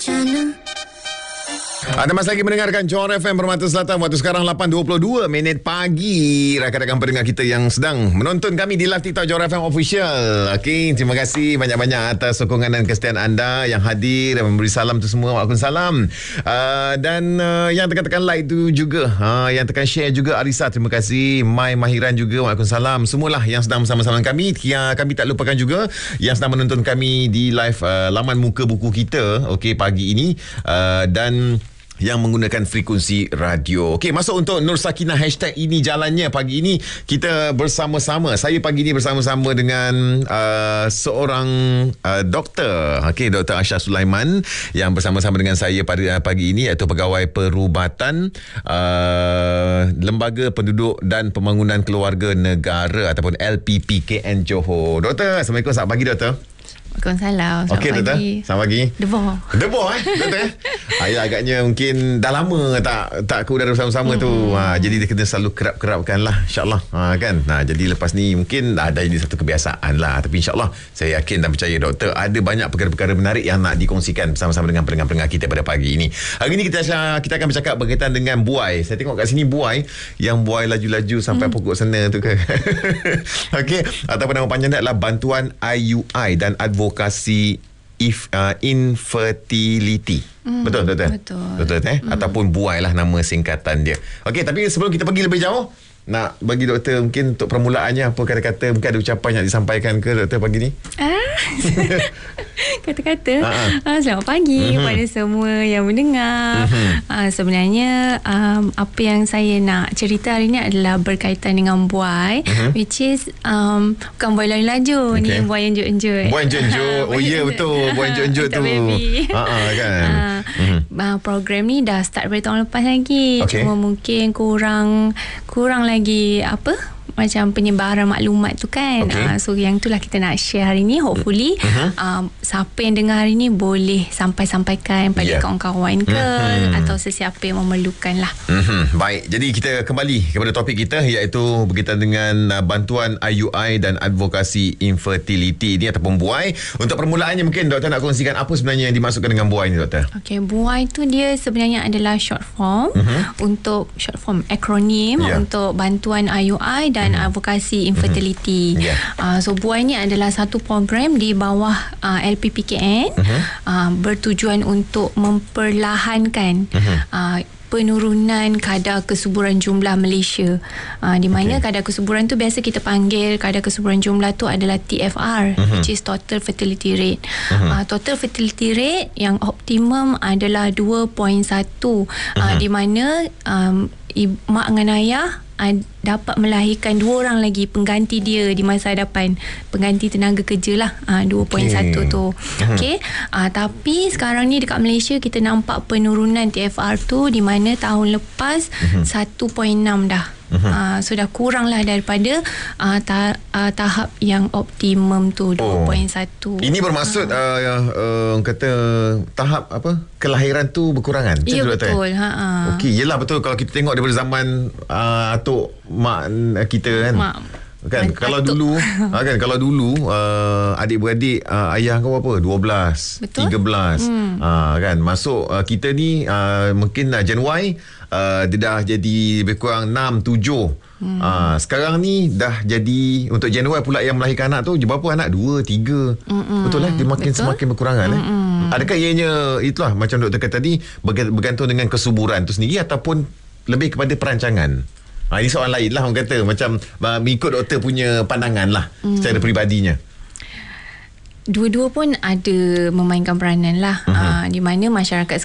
Anda masih lagi mendengarkan Johor FM Permata Selatan. Waktu sekarang 8.22 minit pagi. Rakan-rakan pendengar kita yang sedang menonton kami di live TikTok Johor FM Official. Okey, terima kasih banyak-banyak atas sokongan dan kesetiaan anda yang hadir dan memberi salam tu semua. Waalaikumsalam. Dan yang tekan-tekan like tu juga, yang tekan share juga, Arisa, terima kasih. Mai Mahiran juga, waalaikumsalam. Semualah yang sedang bersama-sama dengan kami. Kami tak lupakan juga yang sedang menonton kami di live laman muka buku kita, okey, pagi ini, dan yang menggunakan frekuensi radio. Okey, masuk untuk Nur Sakinah hashtag ini jalannya. Pagi ini kita bersama-sama. Saya pagi ini bersama-sama dengan seorang doktor. Okey, Dr. Asha Sulaiman yang bersama-sama dengan saya pada pagi ini, iaitu pegawai perubatan Lembaga Penduduk dan Pembangunan Keluarga Negara ataupun LPPKN Johor. Doktor, Assalamualaikum. Selamat pagi, doktor. Waalaikumsalam. Selamat pagi. Selamat pagi. Deboh doktor ya, agaknya mungkin dah lama tak ke udara bersama-sama tu. Jadi dia kena selalu kerap-kerapkan lah, insyaAllah. Kan. Jadi lepas ni mungkin dah ada jadi satu kebiasaan lah. Tapi insyaAllah saya yakin dan percaya doktor ada banyak perkara-perkara menarik yang nak dikongsikan bersama-sama dengan pendengar-pendengar kita pada pagi ini. Hari ini kita akan bercakap berkaitan dengan buai. Saya tengok kat sini buai, yang buai laju-laju sampai pokok sana tu ke. Okey, ataupun nama panjang dia adalah Bantuan IUI dan Advokasi Infertility. Betul. Betul ataupun buai lah nama singkatan dia. Okey, tapi sebelum kita pergi lebih jauh, nak bagi doktor mungkin untuk permulaannya apa kata-kata, mungkin ada ucapan yang disampaikan ke doktor pagi ni? Kata-kata selamat pagi kepada semua yang mendengar. Sebenarnya apa yang saya nak cerita hari ni adalah berkaitan dengan buai, which is bukan buai laju-laju, ni buai enjut-enjut. Buai enjut-enjut. Oh ya, betul, buai enjut-enjut tu. Kan. Program ni dah start dari tahun lepas lagi. Cuma mungkin kurang lagi macam penyebaran maklumat tu kan. So yang itulah kita nak share hari ni. Hopefully siapa yang dengar hari ni boleh sampaikan pada kawan-kawan ke atau sesiapa yang memerlukan lah. Baik, jadi kita kembali kepada topik kita, iaitu berkaitan dengan bantuan IUI dan advokasi infertility ni ataupun buai. Untuk permulaannya mungkin doktor nak kongsikan apa sebenarnya yang dimasukkan dengan buai ni, doktor? Okey, buai tu dia sebenarnya adalah short form akronim untuk bantuan IUI dan advokasi infertility. So buai ni adalah satu program di bawah LPPKN bertujuan untuk memperlahankan penurunan kadar kesuburan jumlah Malaysia. Di mana kadar kesuburan tu biasa kita panggil kadar kesuburan jumlah tu adalah TFR, which is total fertility rate. Total fertility rate yang optimum adalah 2.1, di mana mak dengan ayah dapat melahirkan 2 orang lagi pengganti dia di masa hadapan, pengganti tenaga kerja lah. 2.1 tu. Tapi sekarang ni dekat Malaysia kita nampak penurunan TFR tu, di mana tahun lepas 1.6 dah. So dah kurang lah daripada tahap yang optimum tu, 2.1. Ini bermaksud kata tahap kelahiran tu berkurangan. Ya, betul. Okey, yelah betul. Kalau kita tengok daripada zaman atuk mak kita kan, kalau dulu adik-beradik ayah kau berapa? 12, betul? 13. Kan masuk kita ni mungkin Gen Y dia dah jadi lebih kurang 6, 7. Sekarang ni dah jadi untuk Gen Y pula yang melahirkan anak tu berapa anak? 2, 3. Betul lah, dia semakin berkurangan. Adakah ianya itulah macam doktor kata tadi, bergantung dengan kesuburan tu sendiri ataupun lebih kepada perancangan? Ini soalan lain lah, orang kata macam mengikut doktor punya pandangan lah secara peribadinya. Dua-dua pun ada memainkan peranan lah. Di mana masyarakat